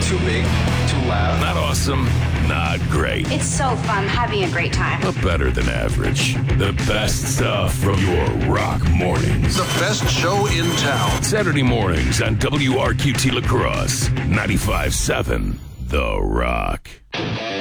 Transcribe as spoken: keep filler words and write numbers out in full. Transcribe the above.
too big, too loud. Not awesome, not great. It's so fun, having a great time. But better than average. The best stuff from your rock mornings. The best show in town. Saturday mornings on W R Q T La Crosse, ninety-five point seven The Rock.